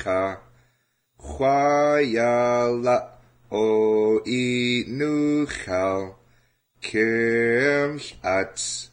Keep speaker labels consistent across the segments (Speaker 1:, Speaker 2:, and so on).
Speaker 1: nucha, chwayala o I nuchal, kem ats.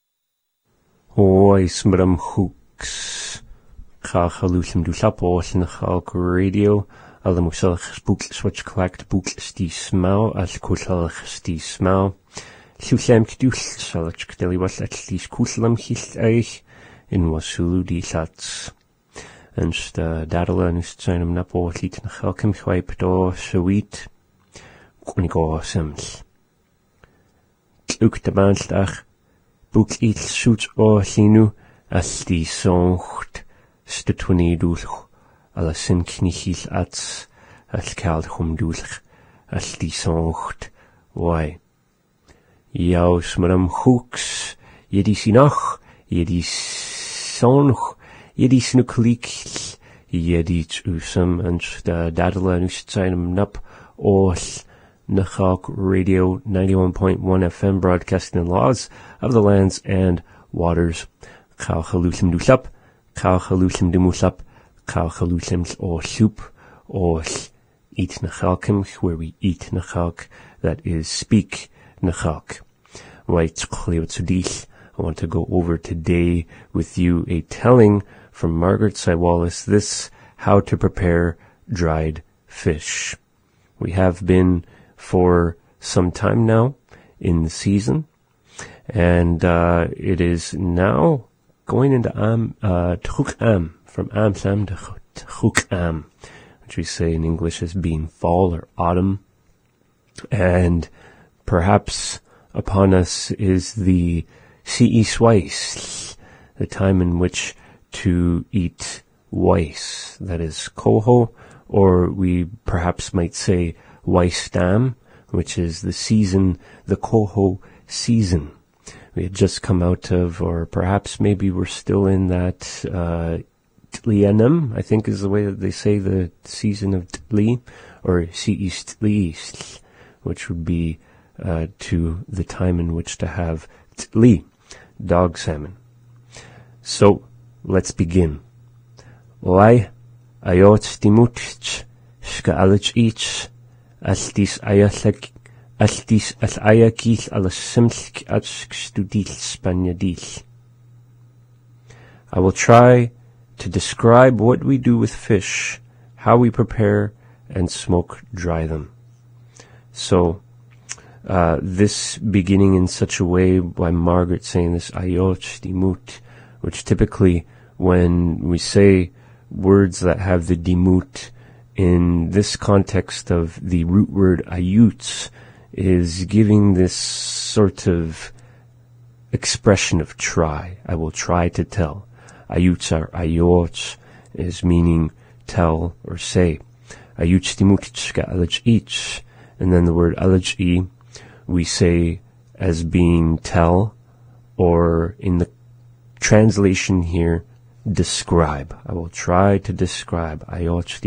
Speaker 2: Oes mram hooks. Chachaluchim dulap oes na chalk radio. Alle moesalach spook switch collect book sti smau al kusalach sti smau. Llullem kdul salach kdeli was at least kusalam hilt eich in wasulu di lats. En sta dadala nust zijn om napo liet na chalkem chwaip do sweet. Kunigo sims. Tluk de maandag. Boek iets zoets o linu as die zongt stutwani doelch alle sin knichil ats as kald hum doelch as die zongt wai. Jou smaram hooks jedi sinach jedi zonch jedi snuklik jedi usam en sta dadala nust zijn nap o Nachalk Radio 91.1 FM broadcasting in laws of the lands and waters. Chalchaluchim duslap, Chalchaluchim demuslap, Chalchaluchim o soup, o eat nachalkim, where we eat nachalk, that is speak nachalk. Right, I want to go over today with you a telling from Margaret Saiwalis, this, how to prepare dried fish. We have been for some time now in the season, and it is now going into Tchuk Am, from Am to Tchuk Am, which we say in English as being fall or autumn, and perhaps upon us is the Si'is Weiss, the time in which to eat Weiss, that is Koho, or we perhaps might say Weissdam, which is the season, the Koho season. We had just come out of, or perhaps maybe we're still in that Tlianem, I think is the way that they say the season of Tli, or Si'is Tli, which would be to the time in which to have Tli, dog salmon. So, let's begin. Lai ayot dimutch, shka'alach ich, Altis ayakil ala simlk atskstudil spaniadil. I will try to describe what we do with fish, how we prepare and smoke dry them. So, this beginning in such a way by Margaret saying this ayot dimut, which typically when we say words that have the dimut in this context of the root word ayutz, is giving this sort of expression of try. I will try to tell. Ayutz or ayotz is meaning tell or say. Ayutz dimutchka alaj ich. And then the word alaj I we say as being tell, or in the translation here, describe. I will try to describe. Or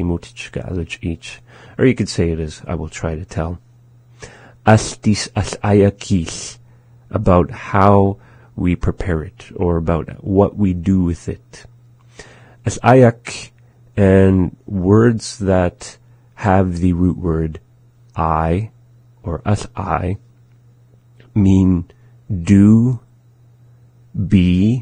Speaker 2: you could say it as I will try to tell. Astis as ayakil, about how we prepare it, or about what we do with it. As ayak, and words that have the root word I, or as I, mean do, be,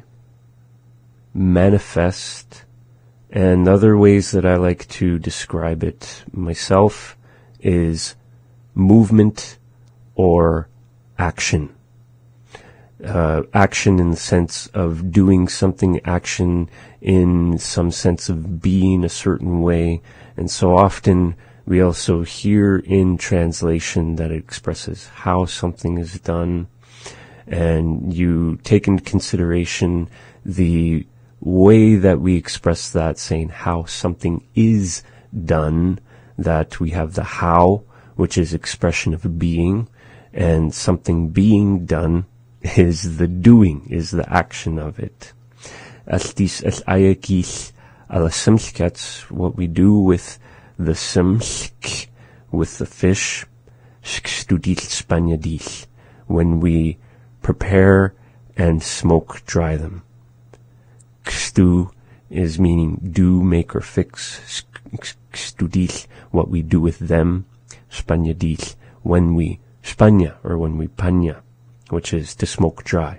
Speaker 2: manifest, and other ways that I like to describe it myself is movement or action. Action in the sense of doing something, action in some sense of being a certain way, and so often we also hear in translation that it expresses how something is done, and you take into consideration the way that we express that, saying how something is done, that we have the how, which is expression of being, and something being done is the doing, is the action of it. Astis as ayakil ala simskats, what we do with the simsk, with the fish, skstudil spaniadil, when we prepare and smoke dry them. Kstu is meaning do, make, or fix. Studil, what we do with them. Spanyadil, when we Spanya, or when we panya, which is to smoke dry.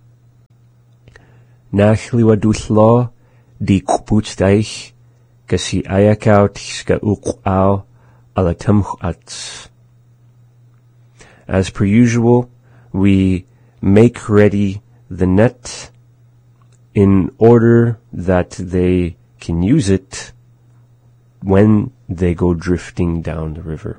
Speaker 2: Nachliwadullo di kuputstaich, kasi ayakaut ska uqao alatamchats. As per usual, we make ready the net in order that they can use it when they go drifting down the river.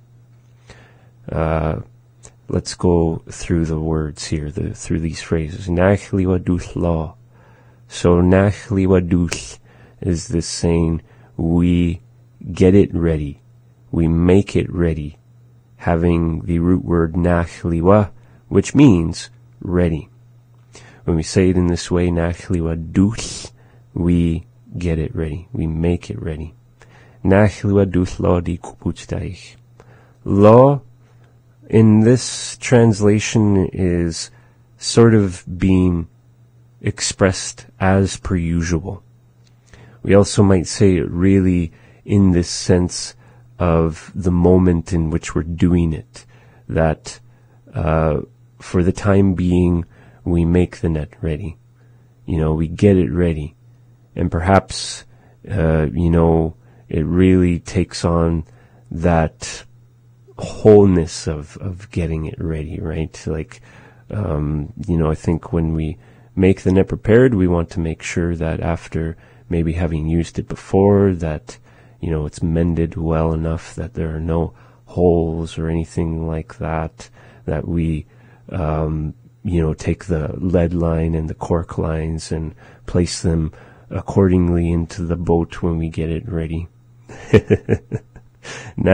Speaker 2: Let's go through the words here, through these phrases. Nachliwadullo. So nachliwadul is this saying, we get it ready, we make it ready, having the root word nachliwa, which means ready. When we say it in this way, nachliwadul, we get it ready, we make it ready. Nachliwadul lo di kuputstaich. Lo, in this translation, is sort of being expressed as per usual. We also might say it really in this sense of the moment in which we're doing it, that for the time being we make the net ready. We get it ready. And perhaps, it really takes on that wholeness of getting it ready, right? Like, I think when we make the net prepared, we want to make sure that after maybe having used it before, that, it's mended well enough that there are no holes or anything like that, that we, take the lead line and the cork lines and place them accordingly into the boat when we get it ready. And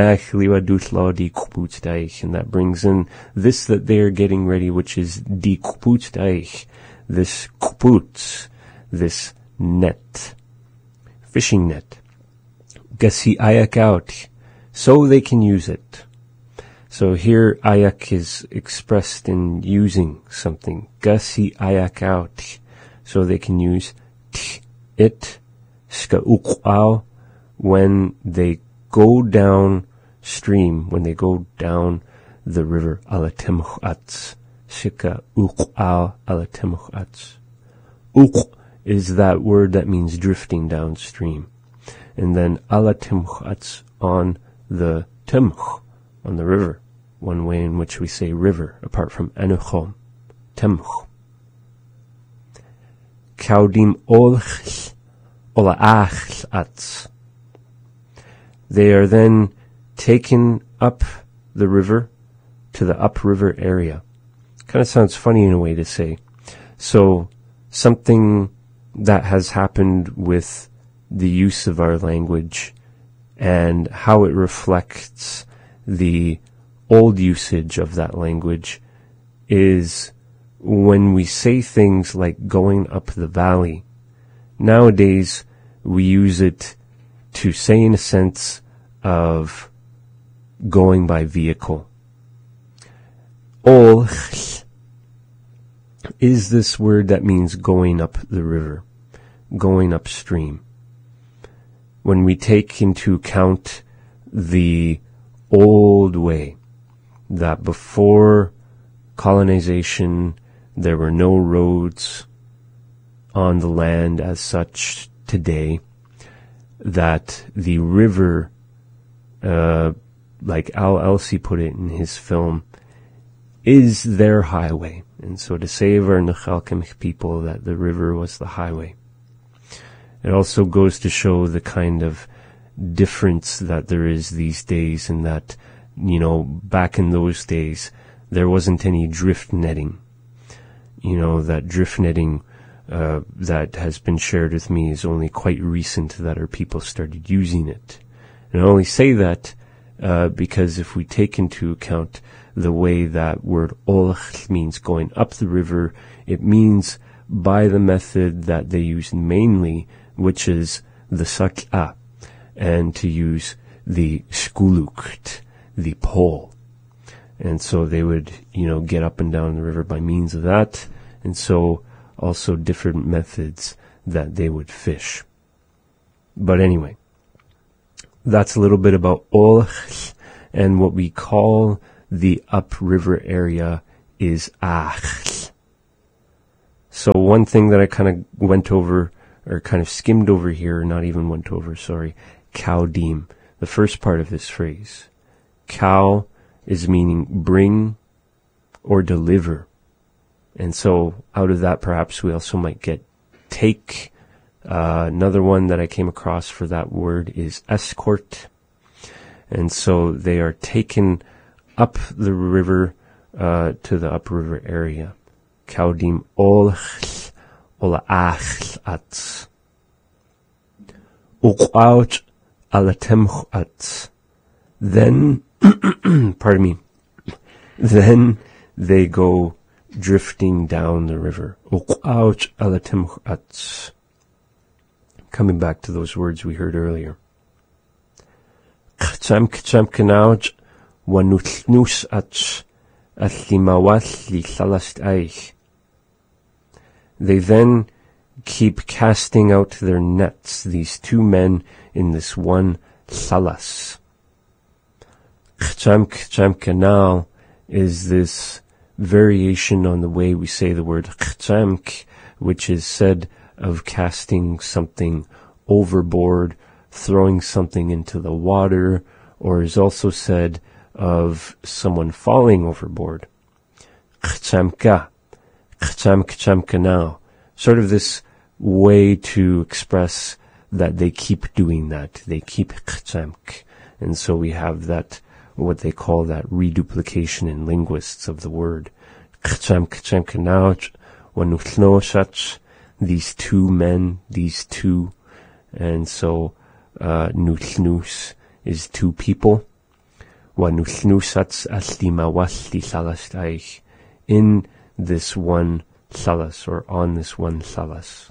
Speaker 2: that brings in this that they are getting ready, which is di kuputstaich, this kuputs, this net, fishing net. Gasi ayak out, so they can use it. So here ayak is expressed in using something. Gasi ayak out, so they can use it, ska uqao, when they go down stream, when they go down the river, alatimchats, shika uq'al alatimchats. Uq is that word that means drifting downstream. And then alatimchats, on the timch, on the river, one way in which we say river, apart from enuchom, timch. Kaudim olch, olaachats. They are then taken up the river to the upriver area. Kind of sounds funny in a way to say. So something that has happened with the use of our language and how it reflects the old usage of that language is when we say things like going up the valley. Nowadays, we use it to say in a sense of going by vehicle. Ol is this word that means going up the river, going upstream. When we take into account the old way, that before colonization there were no roads on the land as such today, that the river, like Al Elsi put it in his film, is their highway. And so to save our Nechalkemich people, that the river was the highway. It also goes to show the kind of difference that there is these days, in that, back in those days, there wasn't any drift netting. That drift netting that has been shared with me is only quite recent that our people started using it. And I only say that because if we take into account the way that word olch means going up the river, it means by the method that they use mainly, which is the sak'a, and to use the skulukt, the pole. And so they would, get up and down the river by means of that, and so also different methods that they would fish. But anyway, that's a little bit about Olch, and what we call the upriver area is Ach. So one thing that I kind of went over, or kind of skimmed over here, not even went over, sorry, Kaudim, the first part of this phrase. Kau is meaning bring or deliver. And so out of that, perhaps we also might get take. Another one that I came across for that word is escort. And so they are taken up the river to the upriver area. Kaudim olch olach at. Uqouch alatemch at. Then, pardon me, then they go drifting down the river. Uqouch alatemch at. Coming back to those words we heard earlier. Kcham kcham kanauj wanuthnus at atlimawal li thalast eich. They then keep casting out their nets, these two men in this one thalas. Kcham kanal is this variation on the way we say the word kchamk, which is said of casting something overboard, throwing something into the water, or is also said of someone falling overboard. Kchamka, kchamka now. Sort of this way to express that they keep doing that. They keep kchamk. And so we have that, what they call that reduplication in linguists of the word. Kchamka now, wanuthnoshach. These two men, these two, and so nuthnus is two people. Wanuthnusats aslimawasli thalas eich, in this one thalas, or on this one thalas.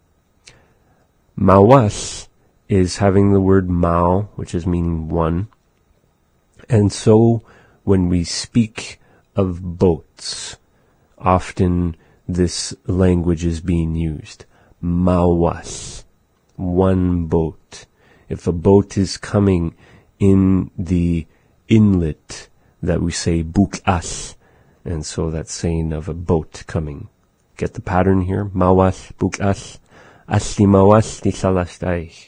Speaker 2: Mawas is having the word mao, which is meaning one. And so when we speak of boats, often this language is being used. Mawas, one boat. If a boat is coming in the inlet, that we say buk'as, and so that's saying of a boat coming. Get the pattern here? Mawas, buk'as, asli mawas li thalas eich.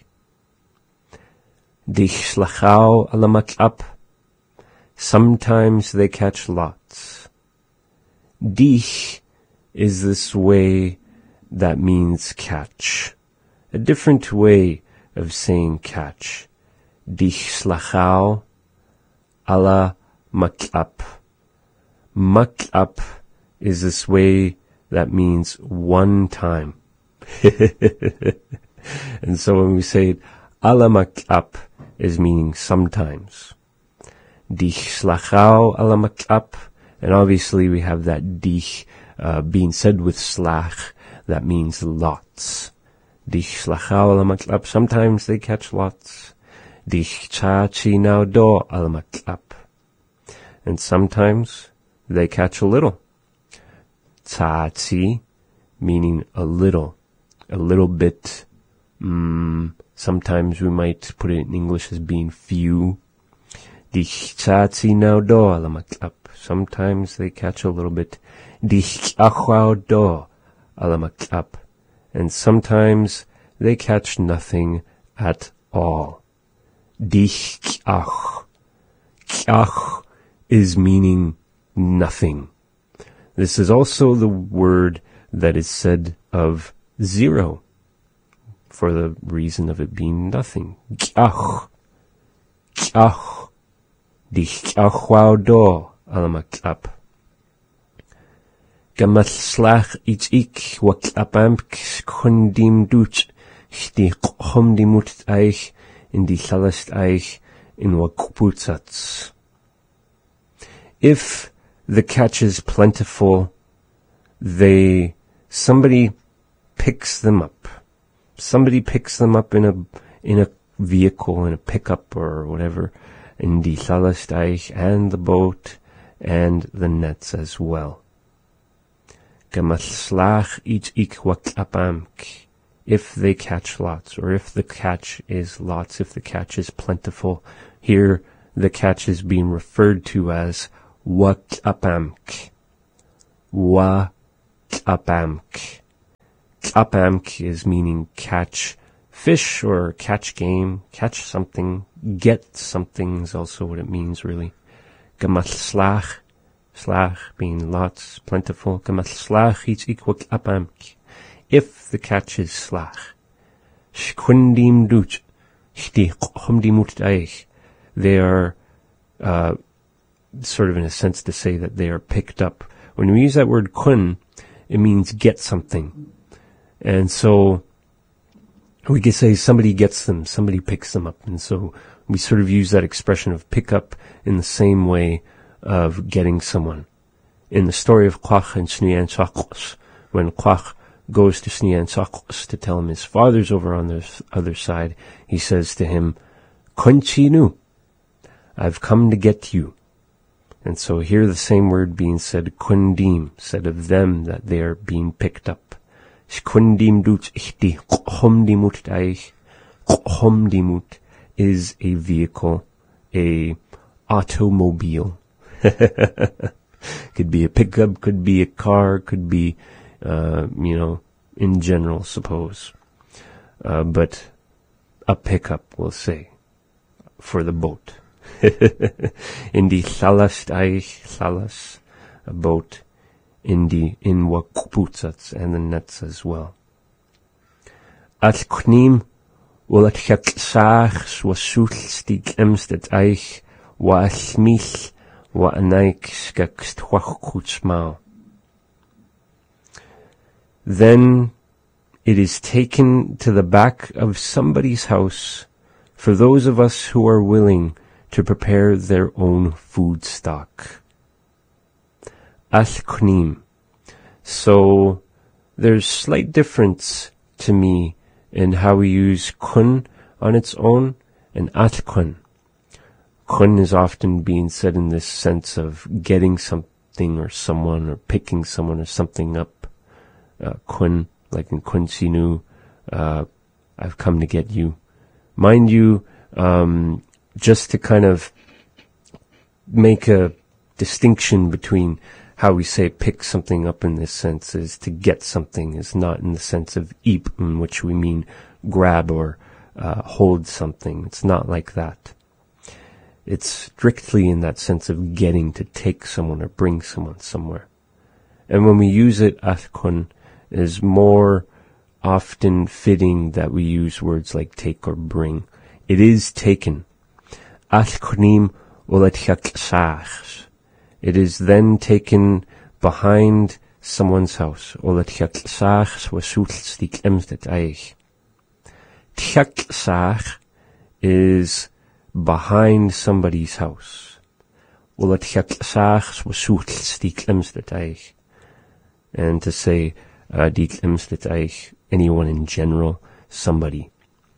Speaker 2: Dich slachau alamak'ap. Sometimes they catch lots. Dich is this way that means catch. A different way of saying catch. Dich slachau ala mak'ap. Mak'ap is this way that means one time. And so when we say it, ala mak'ap is meaning sometimes. Dich slachau ala mak'ap. And obviously we have that dich being said with slach, that means lots. Dich slachau ala mak'ap. Sometimes they catch lots. Dich chachi now do ala mak'ap. And sometimes they catch a little. Tzaatzi, meaning a little bit. Sometimes we might put it in English as being few. Dich tzaatzi now do ala mak'ap. Sometimes they catch a little bit. Dich achau do ala mak'ap. And sometimes they catch nothing at all. Dich k'ach. K'ach is meaning nothing. This is also the word that is said of zero, for the reason of it being nothing. K'ach. K'ach. Dich k'achau do ala mak'ap. Gamal slach ich wak'apam k'kundim duch chdi qhom dimut eich in die thalast eich in wakputzats. If the catch is plentiful, somebody picks them up. Somebody picks them up in a vehicle, in a pickup or whatever, in die thalast eich, and the boat and the nets as well. Gemaslach ich wak'apamk. if they catch lots, or if the catch is lots, if the catch is plentiful. Here, the catch is being referred to as wa'k'apamk. Wa'k'apamk. K'apamk is meaning catch fish or catch game, catch something, get something is also what it means really. Gamal slach being lots, plentiful. Gamal slach is equal k'apamk. If the catch is slach. Shkundim duch. Shti qhumdimut aich. They are sort of in a sense to say that they are picked up. When we use that word kun, it means get something. And so we could say somebody gets them, somebody picks them up. And so we sort of use that expression of pick up in the same way of getting someone. In the story of Quach and Snian Chakos, when Quach goes to Snian Chakos to tell him his father's over on the other side, he says to him, Konchinu, I've come to get you. And so here the same word being said, kundim, said of them that they are being picked up. Shkundim dut ihti qhumdimut aich. Qhumdimut is a vehicle, a automobile. Could be a pickup, could be a car, could be, in general, suppose. But a pickup, we'll say, for the boat. In the thalas aich, thalas, a boat. In wakputzats and the nets as well. At knim will at chaksach wasuch stig emstet eich wa asmich wa anaik skakst huachkutsmao. Then it is taken to the back of somebody's house for those of us who are willing to prepare their own food stock. Al-Knim. So there's slight difference to me in how we use kun on its own and at-kun. Kun is often being said in this sense of getting something or someone or picking someone or something up. Kun, like in kun sinu, I've come to get you. Mind you, just to kind of make a distinction between how we say pick something up in this sense is to get something is not in the sense of eep, in which we mean grab or hold something. It's not like that. It's strictly in that sense of getting, to take someone or bring someone somewhere. And when we use it, athkun, is more often fitting that we use words like take or bring. It is taken. Athkunim ulet. It is then taken behind someone's house. Tjaksach is behind somebody's house. And to say anyone in general, somebody.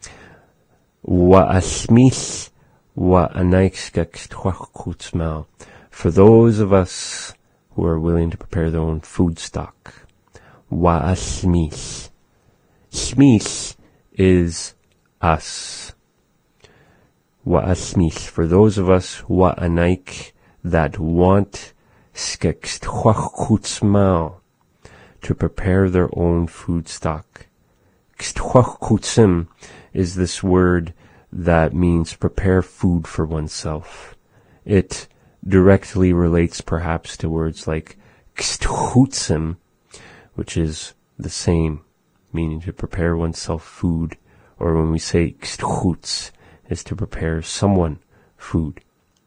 Speaker 2: For those of us who are willing to prepare their own food stock. Wa'asmich. Shmich is us. Wa'asmich. For those of us wa'anaik that want skeksthuachkutzmao to prepare their own food stock. Ksthuachkutzim is this word that means prepare food for oneself. It directly relates perhaps to words like ksthutzim, which is the same, meaning to prepare oneself food, or when we say kstchutz, is to prepare someone food.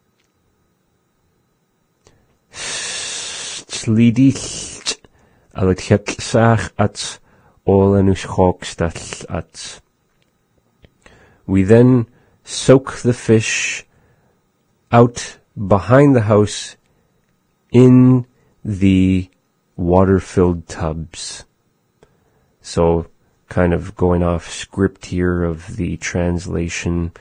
Speaker 2: We then soak the fish out behind the house in the water-filled tubs. So, kind of going off script here of the translation,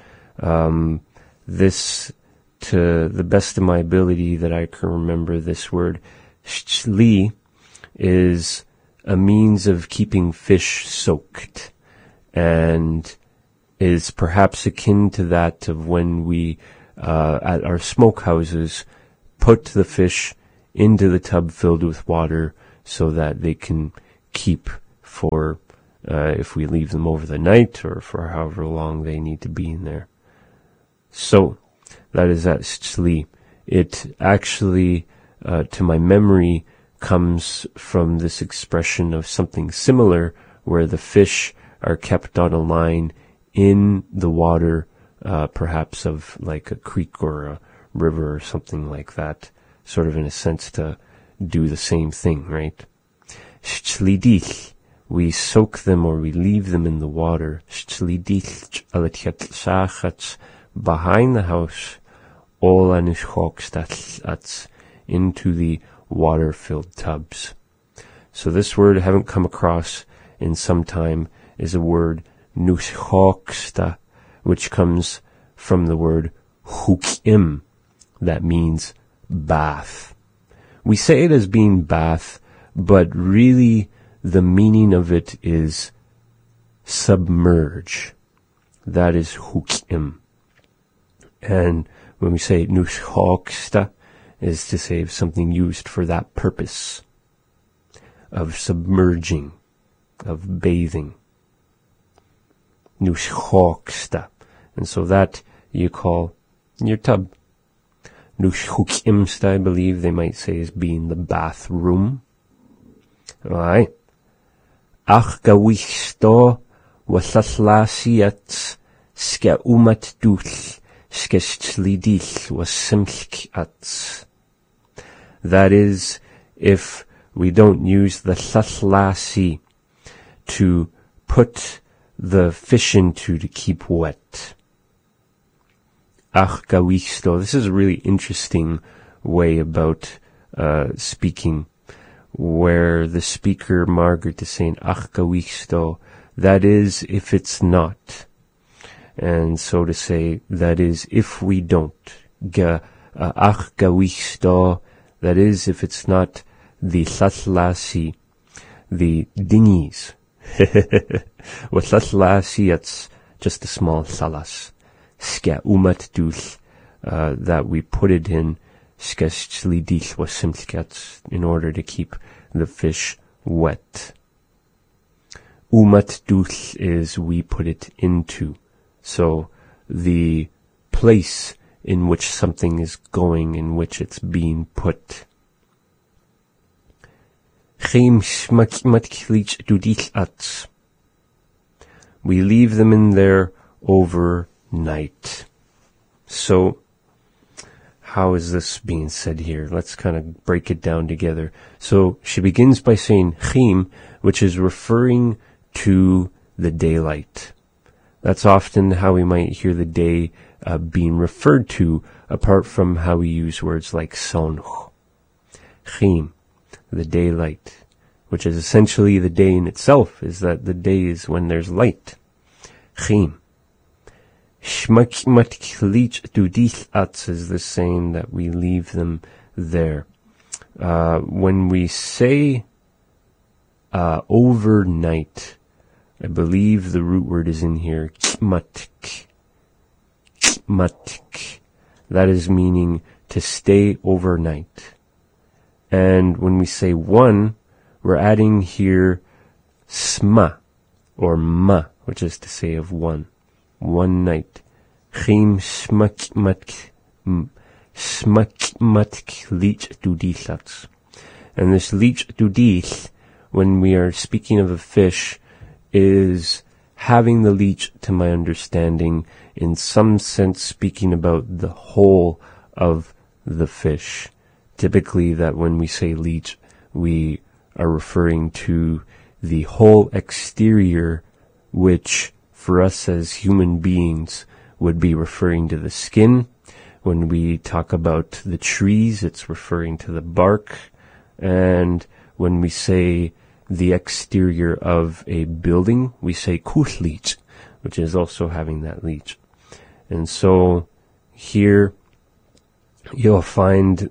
Speaker 2: this, to the best of my ability that I can remember, this word, shli, is a means of keeping fish soaked. and is perhaps akin to that of when we, at our smokehouses, put the fish into the tub filled with water so that they can keep for, if we leave them over the night or for however long they need to be in there. So, that is at Shchli. It actually, to my memory, comes from this expression of something similar where the fish are kept on a line in the water, perhaps of like a creek or a river or something like that, sort of in a sense to do the same thing, right? Shchlidich, we soak them or we leave them in the water. Shchlidich alatchat behind the house, all anushhokstats into the water-filled tubs. So this word I haven't come across in some time is a word nushhoksta, which comes from the word hukim, that means bath. We say it as being bath, but really the meaning of it is submerge. That is hukim. And when we say nushhoksta, is to say something used for that purpose of submerging, of bathing. Nushhoksta. And so that you call your tub. Nushhukimsta, I believe they might say, is being the bathroom. Alright. Ach gawichsto wasaslasiat ska umat duch skestlidich wasimchats. That is, if we don't use the thaslasi to put the fish into to keep wet. Ach gawichsto. This is a really interesting way about speaking, where the speaker, Margaret, is saying ach gawichsto. That is, if it's not. And so to say, that is, if we don't. Ach gawichsto. That is, if it's not the thaslasi, the dinghies. With thaslasi, it's just a small salas. Ska umat duch, that we put it in, skestlidich wasimtkats, in order to keep the fish wet. Umat duch is we put it into. So, the place in which something is going, in which it's being put. We leave them in there overnight. So, how is this being said here? Let's kind of break it down together. So, she begins by saying chim, which is referring to the daylight. That's often how we might hear the day being referred to, apart from how we use words like sonch. Chim, the daylight, which is essentially the day in itself, is that the day is when there's light. Chim. Shmakmatchlich dudich is the same, that we leave them there. When we say overnight, I believe the root word is in here, kmatk. That is meaning to stay overnight. And when we say one, we're adding here sma, or ma, which is to say of one. One night. Chim smakmatk lich dudich. And this lich dudich, when we are speaking of a fish, is having the leech, to my understanding, in some sense speaking about the whole of the fish. Typically that when we say leech, we are referring to the whole exterior, which for us as human beings would be referring to the skin. When we talk about the trees, it's referring to the bark. And when we say the exterior of a building, we say kuchlich, which is also having that leech. And so here you'll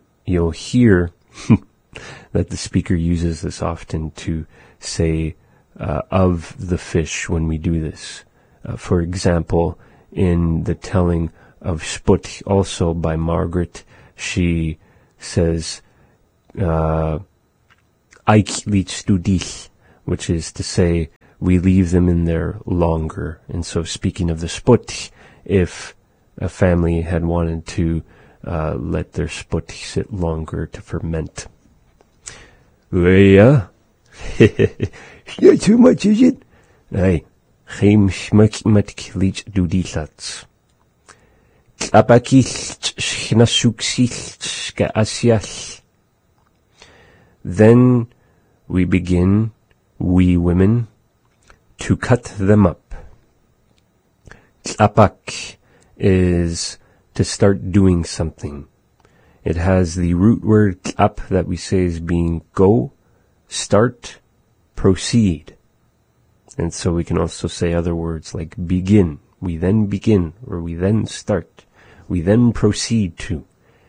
Speaker 2: hear that the speaker uses this often to say of the fish when we do this. For example, in the telling of Sput, also by Margaret, she says, Eich liets du dich, which is to say, we leave them in there longer. And so speaking of the Sput, if a family had wanted to let their Sput sit longer to ferment. Yeah? Not too much, is it? Aye. Geen schmuk liet du dich lats. Then we begin, we women, to cut them up. Tlapak is to start doing something. It has the root word tlap that we say is being go, start, proceed. And so we can also say other words like begin. We then begin, or we then start. We then proceed to.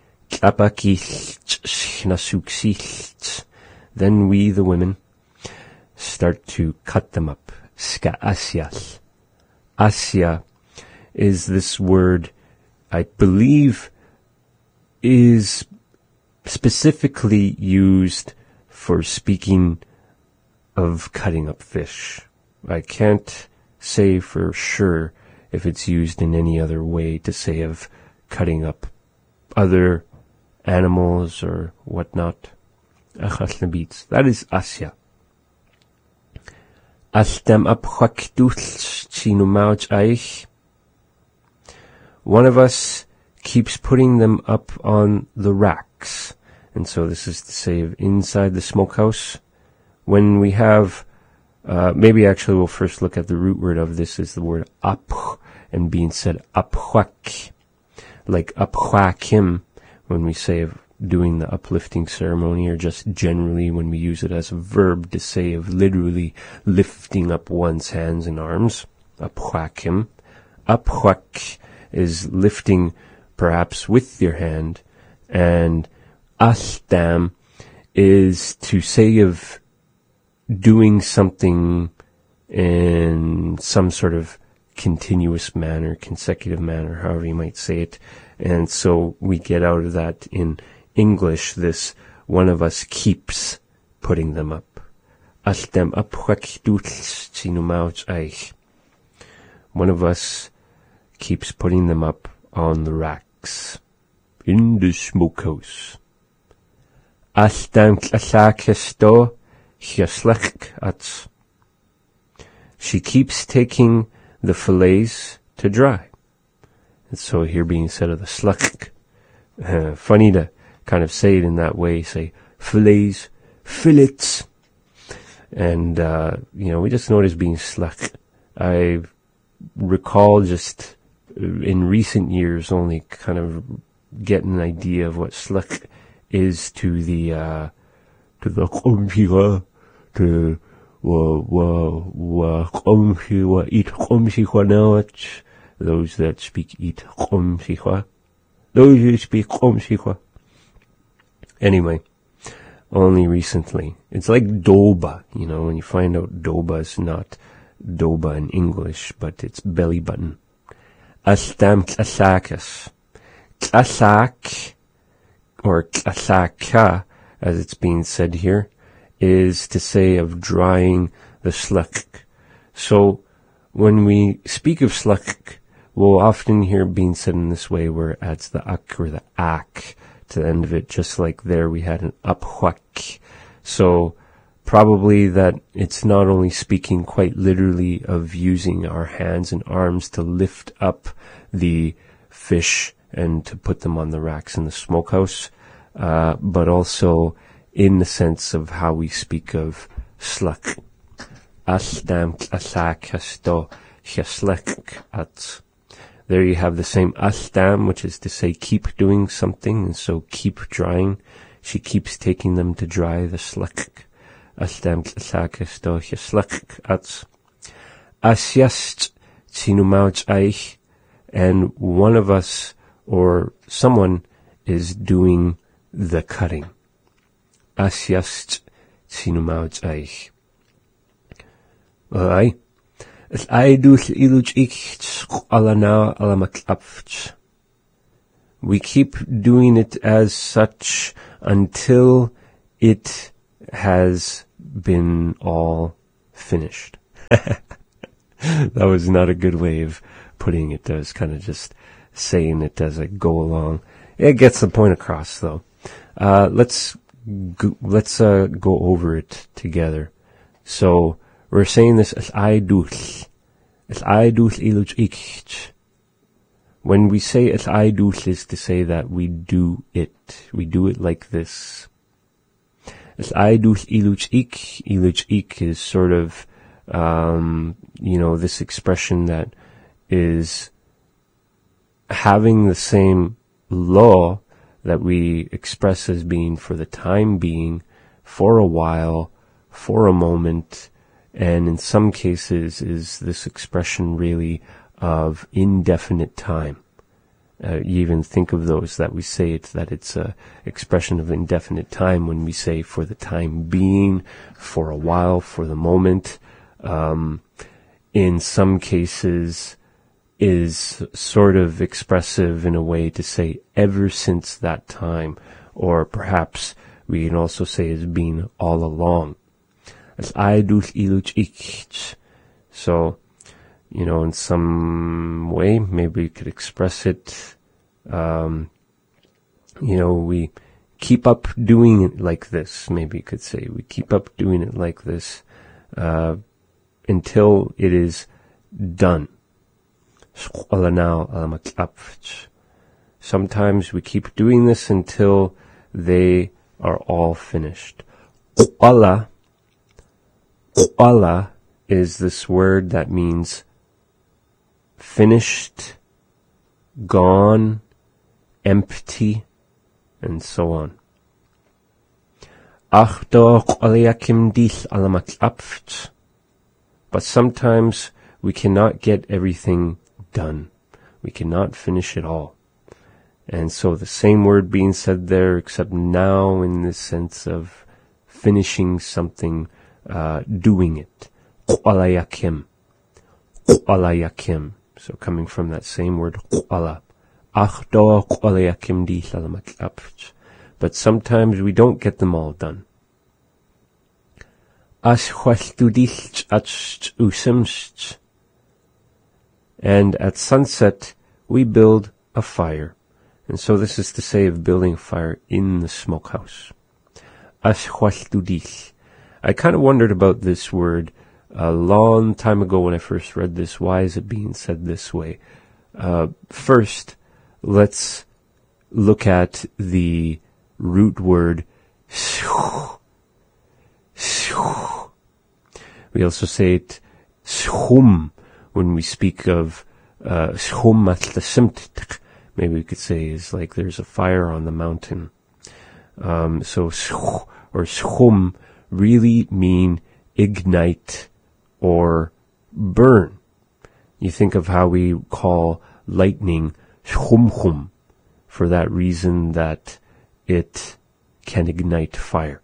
Speaker 2: Then we, the women, start to cut them up. Ska'asyal. Asya is this word, I believe, is specifically used for speaking of cutting up fish. I can't say for sure if it's used in any other way to say of cutting up other animals or whatnot. That is Asya. One of us keeps putting them up on the racks. And so this is to say of inside the smokehouse. When we have, maybe actually we'll first look at the root word of this is the word apch, and being said apchwak, like apchwakim, when we say of doing the uplifting ceremony, or just generally when we use it as a verb to say of literally lifting up one's hands and arms. Apchwakim. Apchwak is lifting perhaps with your hand, and astam is to say of doing something in some sort of continuous manner, consecutive manner, however you might say it. And so we get out of that in English, this one of us keeps putting them up. One of us keeps putting them up on the racks in the smokehouse. She keeps taking the fillets to dry. And so here being said of the sluk, funny to kind of say it in that way, say fillets, fillets. And, we just know it as being sluk. I recall just in recent years only kind of getting an idea of what sluk is to the qomshira, to eat qomshira now. Those that speak eat qomshira. Those who speak qomshira. Anyway, only recently. It's like doba, when you find out doba is not doba in English, but it's belly button. Astam klasakas. Klasak, or klasaka, as it's being said here, is to say of drying the sluk. So, when we speak of sluk, we'll often hear it being said in this way, where it adds the ak or the ak to the end of it, just like there we had an aphuak. So, probably that it's not only speaking quite literally of using our hands and arms to lift up the fish and to put them on the racks in the smokehouse, but also in the sense of how we speak of sluk. Astam klasak hasto chaslek at. There you have the same astam, which is to say keep doing something, and so keep drying. She keeps taking them to dry the sluk. Astam klasak hasto chaslek at. Asyast tinumauch eich, and one of us or someone is doing the cutting. Asyast tinumauch eich. Alright. We keep doing it as such until it has been all finished. That was not a good way of putting it. I was kind of just saying it as I go along. It gets the point across, though. Let's go over it together. So we're saying this as aiduch. As aiduch iluch ich. When we say as aiduch is to say that we do it. We do it like this. As aiduch iluch ik. Iluch ik is sort of, this expression that is having the same law that we express as being for the time being, for a while, for a moment, and in some cases is this expression really of indefinite time. You even think of those that we say that it's a expression of indefinite time when we say for the time being, for a while, for the moment. In some cases is sort of expressive in a way to say ever since that time, or perhaps we can also say as being all along. As aiduch iluch ich. So, in some way, maybe we could express it, we keep up doing it like this. Maybe you could say we keep up doing it like this, until it is done. Sometimes we keep doing this until they are all finished. Allah is this word that means finished, gone, empty, and so on. But sometimes we cannot get everything done. We cannot finish it all. And so the same word being said there, except now in the sense of finishing something, doing it. Qalayakim. So coming from that same word, qala. But sometimes we don't get them all done. And at sunset, we build a fire. And so this is to say of building a fire in the smokehouse. I kind of wondered about this word a long time ago when I first read this. Why is it being said this way? First, let's look at the root word. We also say it schum when we speak of schum at the simt. Maybe we could say is like there's a fire on the mountain. So sch or schum really mean ignite or burn. You think of how we call lightning schum for that reason that it can ignite fire.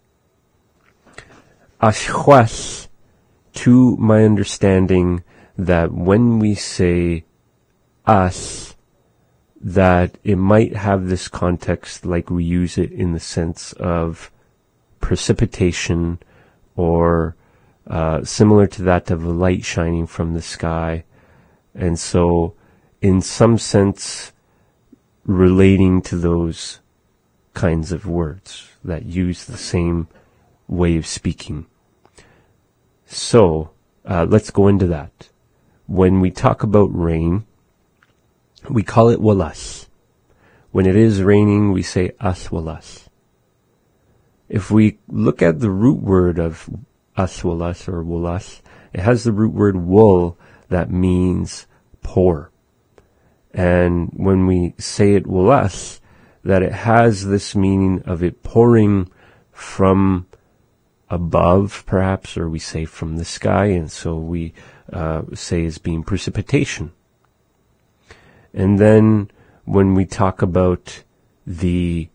Speaker 2: Ashwas, to my understanding, that when we say as, that it might have this context like we use it in the sense of precipitation or similar to that of a light shining from the sky. And so in some sense relating to those kinds of words that use the same way of speaking. So let's go into that. When we talk about rain, we call it walas. When it is raining, we say as walas. If we look at the root word of as walas or walas, it has the root word wool that means pour. And when we say it walas, that it has this meaning of it pouring from above, perhaps, or we say from the sky, and so we say as being precipitation. And then when we talk about the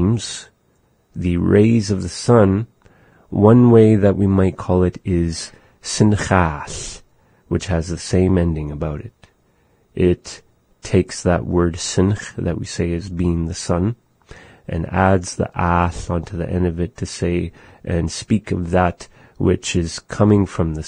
Speaker 2: sunbeams, the rays of the sun, one way that we might call it is sinchas, which has the same ending about it. It takes that word sinch that we say as being the sun and adds the as onto the end of it to say and speak of that which is coming from the